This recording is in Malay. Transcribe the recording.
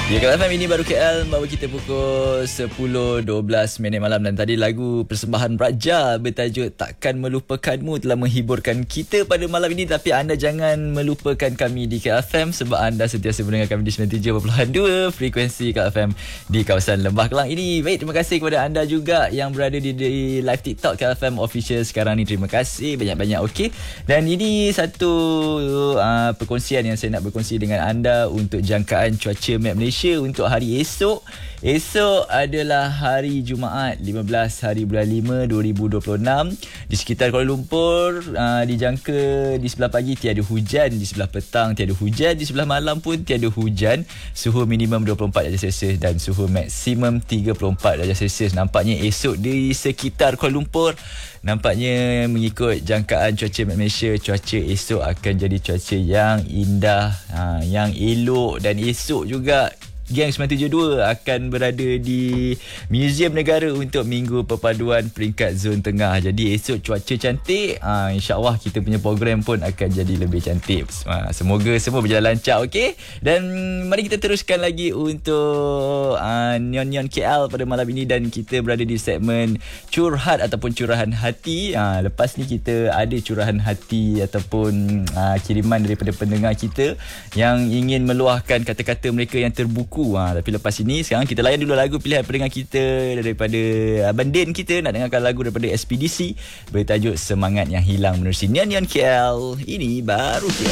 Ya, Kat FM ini baru KL membawa kita pukul 10.12 minit malam. Dan tadi lagu persembahan Raja bertajuk Takkan Melupakanmu telah menghiburkan kita pada malam ini. Tapi anda jangan melupakan kami di KL FM sebab anda sentiasa mendengar kami di 97.2 frekuensi KL FM di kawasan Lembah Kelang ini. Baik, terima kasih kepada anda juga yang berada di live TikTok KL FM Official sekarang ni. Terima kasih banyak-banyak. Okey. Dan ini satu perkongsian yang saya nak berkongsi dengan anda untuk jangkaan cuaca map Malaysia untuk hari esok. Esok adalah hari Jumaat 15 hari bulan 5 2026. Di sekitar Kuala Lumpur dijangka di sebelah pagi tiada hujan, di sebelah petang tiada hujan, di sebelah malam pun tiada hujan. Suhu minimum 24 darjah Celsius dan suhu maksimum 34 darjah Celsius. Nampaknya esok di sekitar Kuala Lumpur, nampaknya mengikut jangkaan cuaca Malaysia, cuaca esok akan jadi cuaca yang indah, yang elok. Dan esok juga Geng 972 akan berada di Museum Negara untuk Minggu Perpaduan peringkat Zon Tengah. Jadi esok cuaca cantik, insya-Allah kita punya program pun akan jadi lebih cantik. Semoga semua berjalan lancar, okey? Dan mari kita teruskan lagi untuk Neon KL pada malam ini, dan kita berada di segmen curhat ataupun curahan hati. Lepas ni kita ada curahan hati ataupun kiriman daripada pendengar kita yang ingin meluahkan kata-kata mereka yang terbuku. Tapi lepas ini, sekarang kita layan dulu lagu pilihan pendengar kita daripada Abang Din. Kita nak dengarkan lagu daripada SPDC bertajuk Semangat Yang Hilang menerusi Neon KL. Ini baru KL.